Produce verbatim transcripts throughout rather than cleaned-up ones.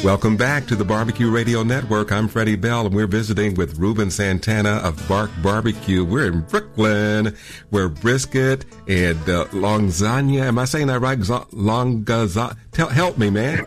Welcome back to the Barbecue Radio Network. I'm Freddie Bell, and we're visiting with Ruben Santana of Bark Barbecue. We're in Brooklyn, where brisket and uh, lasagna. Am I saying that right? Longanisa. Tell, help me, man.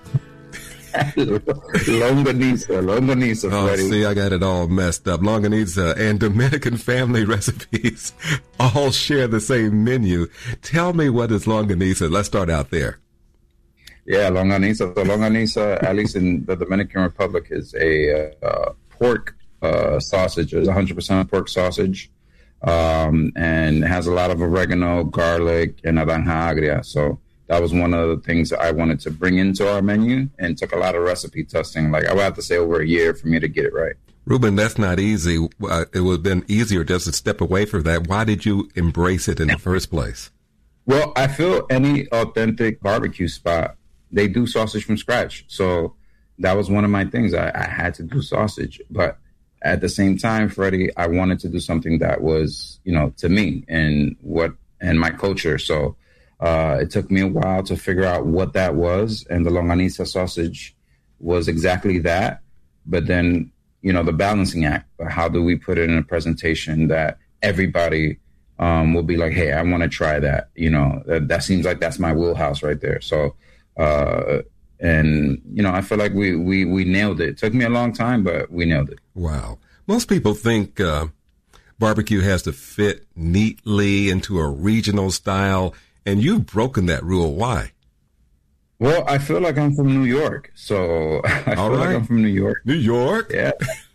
Longanisa, longanisa, Oh, Freddie. see, I got it all messed up. Longanisa and Dominican family recipes all share the same menu. Tell me, what is longanisa? Let's start out there. Yeah, longanisa. So longanisa, at least in the Dominican Republic, is a uh, pork uh, sausage. It's one hundred percent pork sausage, um, and it has a lot of oregano, garlic, and naranja agria. So that was one of the things that I wanted to bring into our menu, and took a lot of recipe testing. Like, I would have to say over a year for me to get it right. Ruben, that's not easy. Uh, it would have been easier just to step away from that. Why did you embrace it in the first place? Well, I feel any authentic barbecue spot, they do sausage from scratch. So that was one of my things. I, I had to do sausage. But at the same time, Freddie, I wanted to do something that was, you know, to me and what and my culture. So uh, it took me a while to figure out what that was. And the longanisa sausage was exactly that. But then, you know, the balancing act. How do we put it in a presentation that everybody um, will be like, hey, I want to try that. You know, that, that seems like that's my wheelhouse right there. So Uh, and, you know, I feel like we, we, we nailed it. It took me a long time, but we nailed it. Wow. Most people think uh, barbecue has to fit neatly into a regional style, and you've broken that rule. Why? Well, I feel like I'm from New York. So I All feel right. like I'm from New York. New York? Yeah.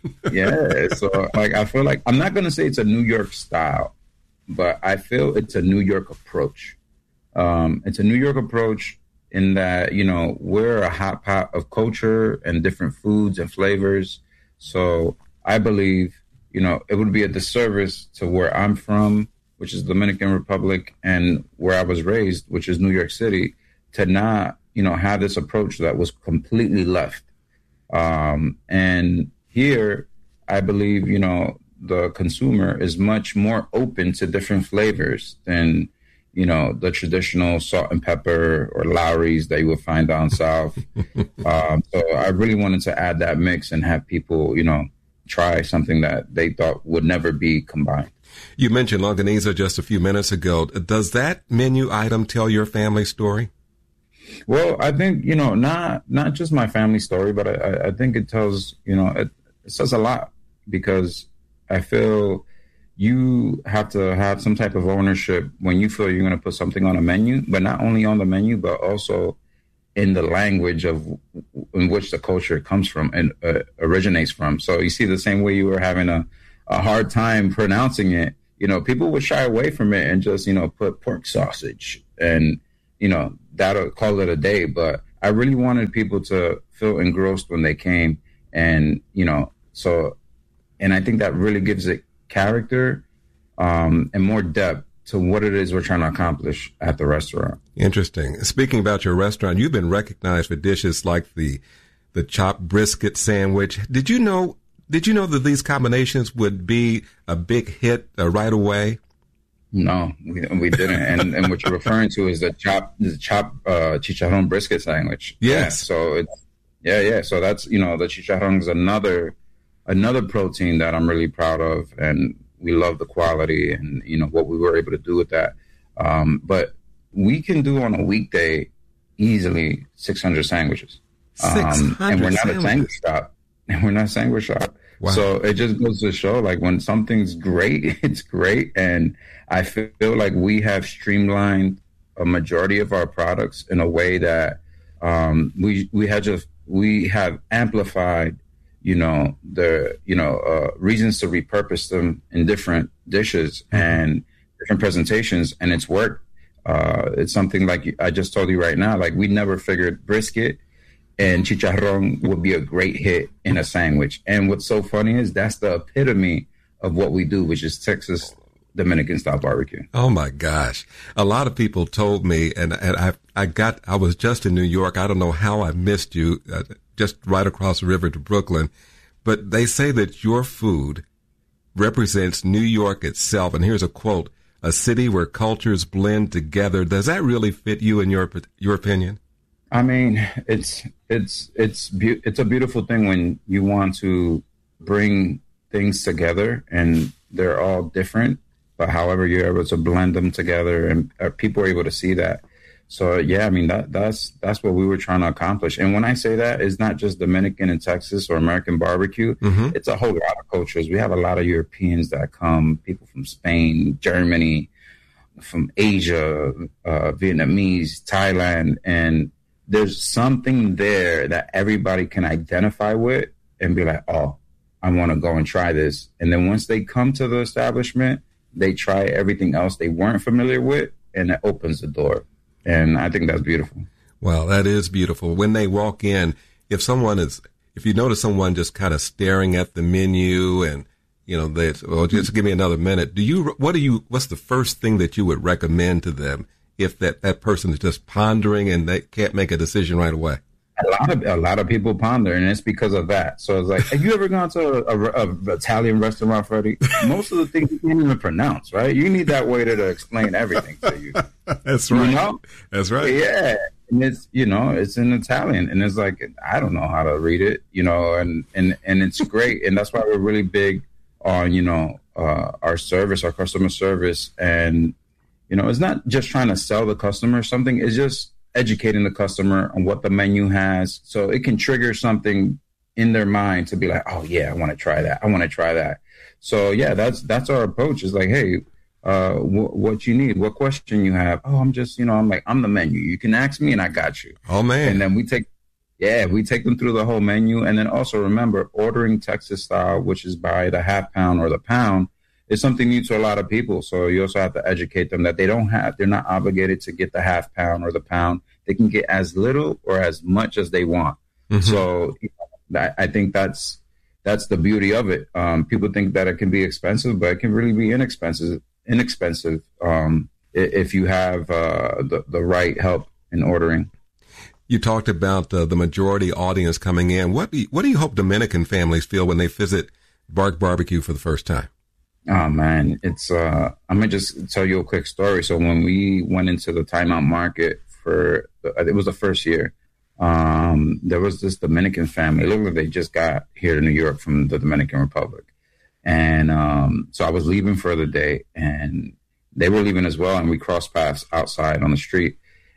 Yeah. So, like, I feel like I'm not going to say it's a New York style, but I feel it's a New York approach. Um, it's a New York approach in that, you know, we're a hot pot of culture and different foods and flavors. So I believe, you know, it would be a disservice to where I'm from, which is Dominican Republic, and where I was raised, which is New York City, to not, you know, have this approach that was completely left. Um, and here, I believe, you know, the consumer is much more open to different flavors than, you know, the traditional salt and pepper or Lowry's that you would find down south. um, so I really wanted to add that mix and have people, you know, try something that they thought would never be combined. You mentioned longanisa just a few minutes ago. Does that menu item tell your family story? Well, I think, you know, not not just my family story, but I, I think it tells, you know, it, it says a lot, because I feel you have to have some type of ownership when you feel you're going to put something on a menu, but not only on the menu, but also in the language of in which the culture comes from and uh, originates from. So you see, the same way you were having a, a hard time pronouncing it, you know, people would shy away from it and just, you know, put pork sausage and, you know, that'll call it a day. But I really wanted people to feel engrossed when they came. And, you know, so, and I think that really gives it character um, and more depth to what it is we're trying to accomplish at the restaurant. Interesting. Speaking about your restaurant, you've been recognized for dishes like the the chopped brisket sandwich. Did you know Did you know that these combinations would be a big hit uh, right away? No, we, we didn't. And and what you're referring to is the chop the chop uh, chicharron brisket sandwich. Yes. Yeah, so it's yeah yeah. So that's, you know, the chicharron is another another protein that I'm really proud of, and we love the quality and, you know, what we were able to do with that. Um, but we can do on a weekday easily six hundred sandwiches. Um, and we're not sandwiches. a sandwich shop. And we're not a sandwich shop. Wow. So it just goes to show, like, when something's great, it's great. And I feel like we have streamlined a majority of our products in a way that um, we we had just we have amplified, you know, the, you know, uh, reasons to repurpose them in different dishes mm-hmm. and different presentations. And it's worked. Uh, it's something like I just told you right now, like, we never figured brisket and chicharron would be a great hit in a sandwich. And what's so funny is that's the epitome of what we do, which is Texas Dominican style barbecue. Oh my gosh. A lot of people told me, and, and I, I got, I was just in New York. I don't know how I missed you, uh, just right across the river to Brooklyn, but they say that your food represents New York itself. And here's a quote: "A city where cultures blend together." Does that really fit you in your, your opinion? I mean, it's it's it's be- it's a beautiful thing when you want to bring things together and they're all different, but however you're able to blend them together and uh, people are able to see that. So yeah, I mean that that's that's what we were trying to accomplish. And when I say that, it's not just Dominican and Texas or American barbecue. Mm-hmm. It's a whole lot of cultures. We have a lot of Europeans that come, people from Spain, Germany, from Asia, uh, Vietnamese, Thailand, and there's something there that everybody can identify with and be like, oh, I want to go and try this. And then once they come to the establishment, they try everything else they weren't familiar with, and it opens the door. And I think that's beautiful. Well, that is beautiful. When they walk in, if someone is, if you notice someone just kind of staring at the menu and, you know, they, well, just give me another minute. Do you, what do you, what's the first thing that you would recommend to them if that, that person is just pondering and they can't make a decision right away? A lot of a lot of people ponder, and it's because of that. So it's like, have you ever gone to a, a, a Italian restaurant, Freddie? Most of the things you can't even pronounce, right? You need that waiter to explain everything to you. That's right. You know? That's right. Yeah, and it's you know it's in Italian, and it's like I don't know how to read it, you know, and and and it's great, and that's why we're really big on you know uh, our service, our customer service, and you know it's not just trying to sell the customer something; it's just educating the customer on what the menu has so it can trigger something in their mind to be like, oh yeah, I want to try that. I want to try that. So yeah, that's, that's our approach is like, hey, uh, wh- what you need, what question you have. Oh, I'm just, you know, I'm like, I'm the menu. You can ask me and I got you. Oh man. And then we take, yeah, we take them through the whole menu. And then also remember ordering Texas style, which is by the half pound or the pound, is something new to a lot of people. So you also have to educate them that they don't have, they're not obligated to get the half pound or the pound. They can get as little or as much as they want. Mm-hmm. So you know, I, I think that's, that's the beauty of it. Um, people think that it can be expensive, but it can really be inexpensive, inexpensive um, if you have uh, the, the right help in ordering. You talked about uh, the majority audience coming in. What do you, what do you hope Dominican families feel when they visit Bark Barbecue for the first time? Oh man, it's, uh, I'm going to just tell you a quick story. So when we went into the Timeout Market for, it was the first year, um, there was this Dominican family. It looked like they just got here to New York from the Dominican Republic. And, um, so I was leaving for the day and they were leaving as well. And we crossed paths outside on the street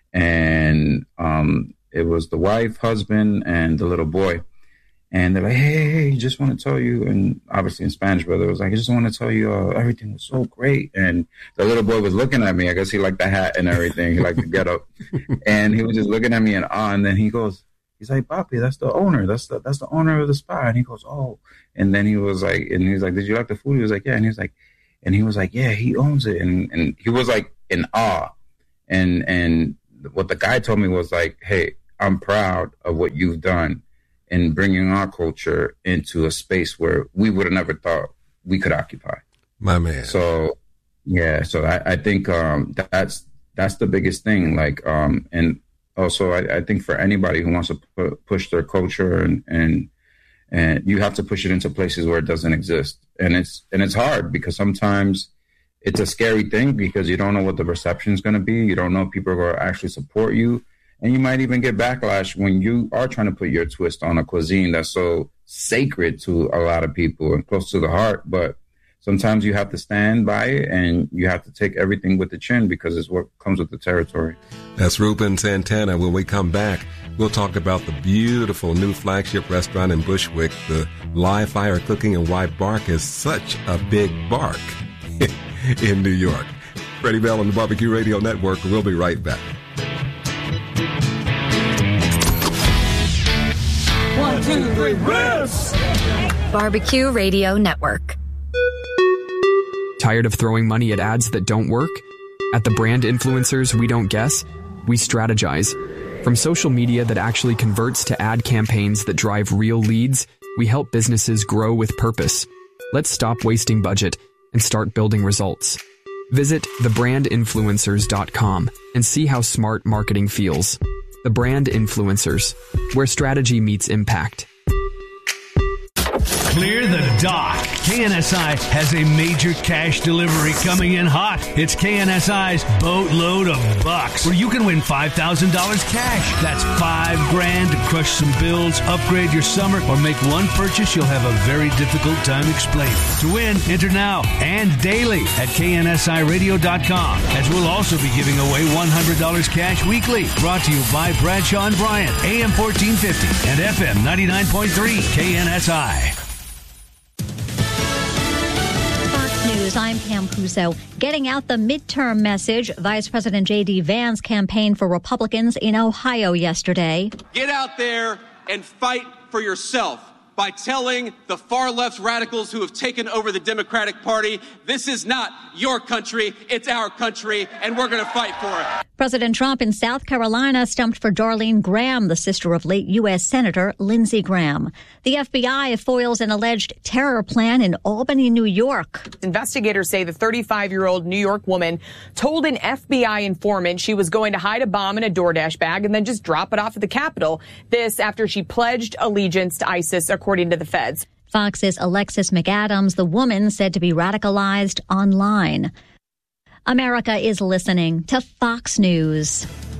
and, um, it was the wife, husband, and the little boy. And they're like, hey, hey, just want to tell you, and obviously in Spanish, brother, it was like, I just want to tell you, uh, everything was so great. And the little boy was looking at me. I guess he liked the hat and everything. He liked the getup. And he was just looking at me in awe. And then he goes, he's like, Papi, that's the owner. That's the that's the owner of the spot. And he goes, oh. And then he was like, and he was like, did you like the food? He was like, yeah. And he was like, and he was like, yeah, he owns it. And and he was like in awe. And and what the guy told me was like, hey, I'm proud of what you've done in bringing our culture into a space where we would have never thought we could occupy. My man. So, yeah, so I, I think um, that's that's the biggest thing. Like, um, and also I, I think for anybody who wants to pu- push their culture and, and and you have to push it into places where it doesn't exist. And it's and it's hard because sometimes it's a scary thing because you don't know what the reception is going to be. You don't know if people are going to actually support you. And you might even get backlash when you are trying to put your twist on a cuisine that's so sacred to a lot of people and close to the heart. But sometimes you have to stand by it and you have to take everything with the chin because it's what comes with the territory. That's Ruben Santana. When we come back, we'll talk about the beautiful new flagship restaurant in Bushwick, the live fire cooking, and why Bark is such a big bark in New York. Freddie Bell on the Barbecue Radio Network. We'll be right back. One, two, three, ribs! Barbecue Radio Network. Tired of throwing money at ads that don't work? At the Brand Influencers We Don't Guess, we strategize. From social media that actually converts to ad campaigns that drive real leads, we help businesses grow with purpose. Let's stop wasting budget and start building results. Visit the brand influencers dot com and see how smart marketing feels. The Brand Influencers, where strategy meets impact. Clear the dock. K N S I has a major cash delivery coming in hot. It's K N S I's Boatload of Bucks, where you can win five thousand dollars cash. That's five grand to crush some bills, upgrade your summer, or make one purchase you'll have a very difficult time explaining. To win, enter now and daily at K N S I radio dot com, as we'll also be giving away one hundred dollars cash weekly. Brought to you by Bradshaw and Bryant, A M fourteen fifty and F M ninety-nine point three K N S I. News. I'm Pam Puso. Getting out the midterm message, Vice President J D. Vance campaigned for Republicans in Ohio yesterday. Get out there and fight for yourself by telling the far-left radicals who have taken over the Democratic Party, this is not your country, it's our country, and we're going to fight for it. President Trump in South Carolina stumped for Darlene Graham, the sister of late U S. Senator Lindsey Graham. The F B I foils an alleged terror plan in Albany, New York. Investigators say the thirty-five-year-old New York woman told an F B I informant she was going to hide a bomb in a DoorDash bag and then just drop it off at the Capitol. This after she pledged allegiance to ISIS, according to the feds. Fox's Alexis McAdams, the woman said to be radicalized online. America is listening to Fox News.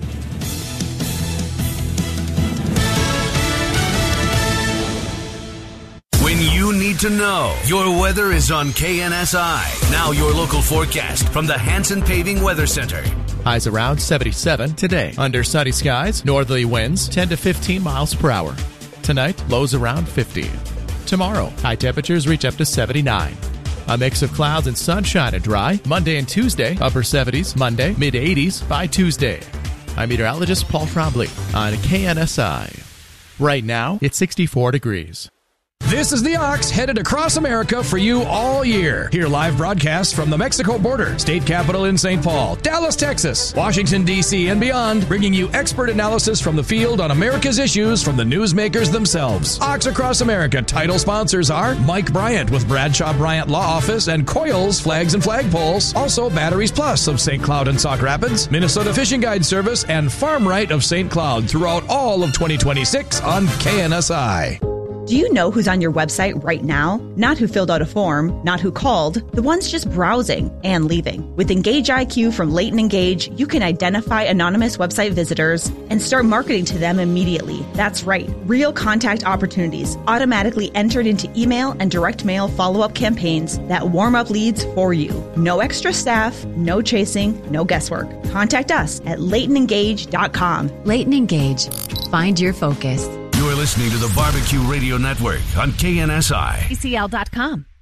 When you need to know, your weather is on K N S I. Now your local forecast from the Hanson Paving Weather Center. Highs around seventy-seven today. Under sunny skies, northerly winds ten to fifteen miles per hour. Tonight, lows around fifty. Tomorrow, high temperatures reach up to seventy-nine. A mix of clouds and sunshine and dry. Monday and Tuesday, upper seventies. Monday, mid eighties by Tuesday. I'm meteorologist Paul Trombley on K N S I. Right now, it's sixty-four degrees. This is the Ox headed across America for you all year. Hear live broadcasts from the Mexico border, state capital in Saint Paul, Dallas, Texas, Washington, D C, and beyond, bringing you expert analysis from the field on America's issues from the newsmakers themselves. Ox Across America title sponsors are Mike Bryant with Bradshaw Bryant Law Office and Coils Flags and Flagpoles. Also Batteries Plus of Saint Cloud and Sauk Rapids, Minnesota Fishing Guide Service, and Farm Right of Saint Cloud throughout all of twenty twenty-six on K N S I. Do you know who's on your website right now? Not who filled out a form, not who called, the ones just browsing and leaving. With Engage I Q from Leighton Engage, you can identify anonymous website visitors and start marketing to them immediately. That's right, real contact opportunities automatically entered into email and direct mail follow-up campaigns that warm up leads for you. No extra staff, no chasing, no guesswork. Contact us at leighton engage dot com. Leighton Engage. Find your focus. You're listening to the Barbecue Radio Network on K N S I. A C L dot com.